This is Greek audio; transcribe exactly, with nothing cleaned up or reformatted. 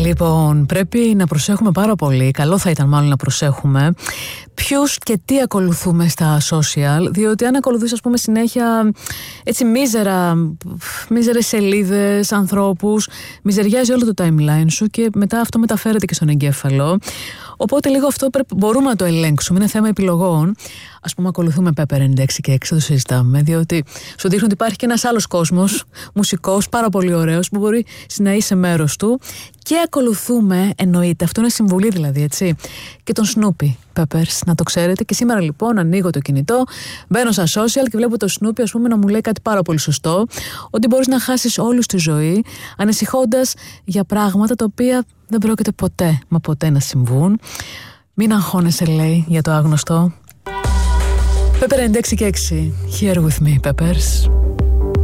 Λοιπόν, πρέπει να προσέχουμε πάρα πολύ. Καλό θα ήταν μάλλον να προσέχουμε ποιους και τι ακολουθούμε στα social, διότι αν ακολουθείς, ας πούμε, συνέχεια έτσι μίζερα, μίζερες σελίδες, ανθρώπους, μιζεριάζει όλο το timeline σου και μετά αυτό μεταφέρεται και στον εγκέφαλο. Οπότε λίγο αυτό πρέπει, μπορούμε να το ελέγξουμε, είναι θέμα επιλογών. Ας πούμε, ακολουθούμε Pepper ενενήντα έξι και έξι, το συζητάμε, διότι σου δείχνουν ότι υπάρχει και ένας άλλος κόσμος, μουσικός, πάρα πολύ ωραίος, που μπορεί να είσαι μέρος του. Και ακολουθούμε, εννοείται, αυτό είναι συμβουλή δηλαδή, έτσι, και τον Snoopy Peppers, να το ξέρετε. Και σήμερα λοιπόν ανοίγω το κινητό, μπαίνω στα social και βλέπω το Snoopy, ας πούμε, να μου λέει κάτι πάρα πολύ σωστό, ότι μπορείς να χάσεις όλη τη ζωή ανησυχώντας για πράγματα τα οποία δεν πρόκειται ποτέ, μα ποτέ να συμβούν. Μην αγχώνεσαι, λέει, για το άγνωστο. Pepper ενενήντα έξι και έξι. Here with me, Peppers.